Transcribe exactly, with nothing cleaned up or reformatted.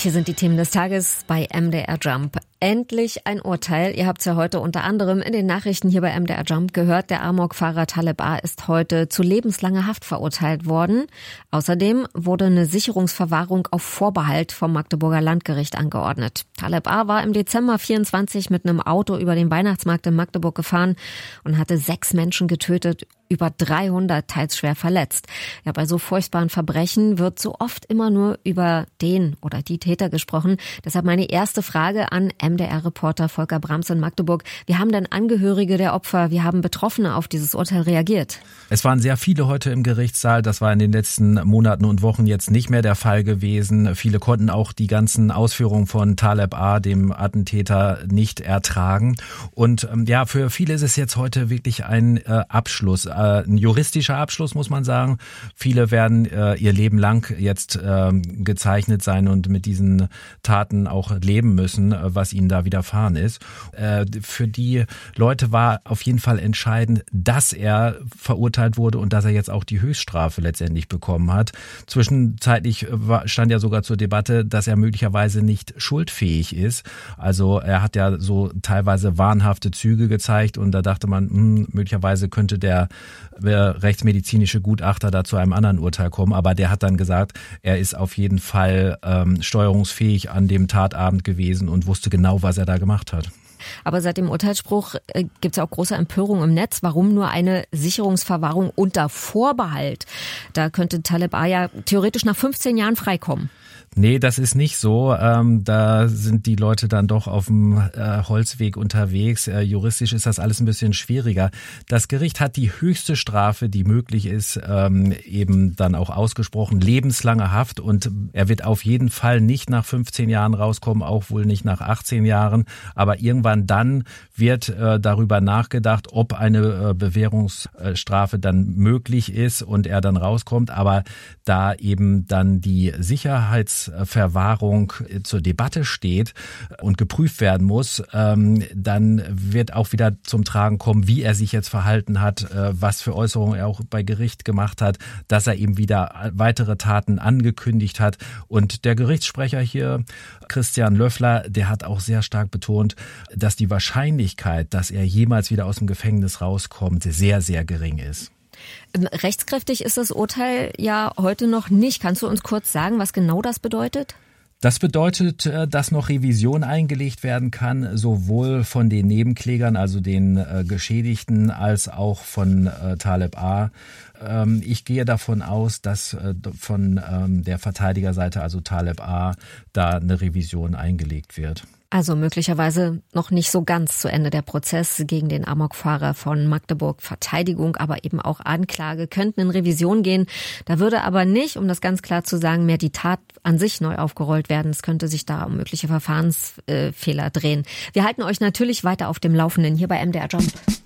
Hier sind die Themen des Tages bei M D R Jump. Endlich ein Urteil. Ihr habt es ja heute unter anderem in den Nachrichten hier bei M D R Jump gehört. Der Amokfahrer Taleb A. ist heute zu lebenslanger Haft verurteilt worden. Außerdem wurde eine Sicherungsverwahrung auf Vorbehalt vom Magdeburger Landgericht angeordnet. Taleb A. war im Dezember vierundzwanzig mit einem Auto über den Weihnachtsmarkt in Magdeburg gefahren und hatte sechs Menschen getötet, über dreihundert teils schwer verletzt. Ja, bei so furchtbaren Verbrechen wird so oft immer nur über den oder die Täter gesprochen. Deshalb meine erste Frage an M D R-Reporter Volker Brams in Magdeburg. Wie haben denn Angehörige der Opfer, wie haben Betroffene auf dieses Urteil reagiert? Es waren sehr viele heute im Gerichtssaal. Das war in den letzten Monaten und Wochen jetzt nicht mehr der Fall gewesen. Viele konnten auch die ganzen Ausführungen von Taleb A., dem Attentäter, nicht ertragen. Und ähm, ja, für viele ist es jetzt heute wirklich ein äh, Abschluss. Ein juristischer Abschluss, muss man sagen. Viele werden äh, ihr Leben lang jetzt äh, gezeichnet sein und mit diesen Taten auch leben müssen, äh, was ihnen da widerfahren ist. Äh, für die Leute war auf jeden Fall entscheidend, dass er verurteilt wurde und dass er jetzt auch die Höchststrafe letztendlich bekommen hat. Zwischenzeitlich war, stand ja sogar zur Debatte, dass er möglicherweise nicht schuldfähig ist. Also er hat ja so teilweise wahnhafte Züge gezeigt und da dachte man, mh, möglicherweise könnte der rechtsmedizinische Gutachter da zu einem anderen Urteil kommen, aber der hat dann gesagt, er ist auf jeden Fall ähm, steuerungsfähig an dem Tatabend gewesen und wusste genau, was er da gemacht hat. Aber seit dem Urteilsspruch äh, gibt es auch große Empörung im Netz. Warum nur eine Sicherungsverwahrung unter Vorbehalt? Da könnte Taleb A. ja theoretisch nach fünfzehn Jahren freikommen. Nee, das ist nicht so. Ähm, da sind die Leute dann doch auf dem äh, Holzweg unterwegs. Äh, juristisch ist das alles ein bisschen schwieriger. Das Gericht hat die höchste Strafe, die möglich ist, ähm, eben dann auch ausgesprochen, lebenslange Haft. Und er wird auf jeden Fall nicht nach fünfzehn Jahren rauskommen, auch wohl nicht nach achtzehn Jahren. Aber irgendwann dann wird äh, darüber nachgedacht, ob eine äh, Bewährungsstrafe dann möglich ist und er dann rauskommt. Aber da eben dann die Sicherheits Verwahrung zur Debatte steht und geprüft werden muss, ähm, dann wird auch wieder zum Tragen kommen, wie er sich jetzt verhalten hat, äh, was für Äußerungen er auch bei Gericht gemacht hat, dass er eben wieder weitere Taten angekündigt hat. Und der Gerichtssprecher hier, Christian Löffler, der hat auch sehr stark betont, dass die Wahrscheinlichkeit, dass er jemals wieder aus dem Gefängnis rauskommt, sehr, sehr gering ist. Rechtskräftig ist das Urteil ja heute noch nicht. Kannst du uns kurz sagen, was genau das bedeutet? Das bedeutet, dass noch Revision eingelegt werden kann, sowohl von den Nebenklägern, also den äh, Geschädigten, als auch von äh, Taleb A. Ähm, ich gehe davon aus, dass äh, von ähm, der Verteidigerseite, also Taleb A., da eine Revision eingelegt wird. Also möglicherweise noch nicht so ganz zu Ende der Prozess gegen den Amokfahrer von Magdeburg. Verteidigung, aber eben auch Anklage könnten in Revision gehen. Da würde aber nicht, um das ganz klar zu sagen, mehr die Tat an sich neu aufgerollt werden. Es könnte sich da um mögliche Verfahrensfehler drehen. Wir halten euch natürlich weiter auf dem Laufenden hier bei M D R Jump.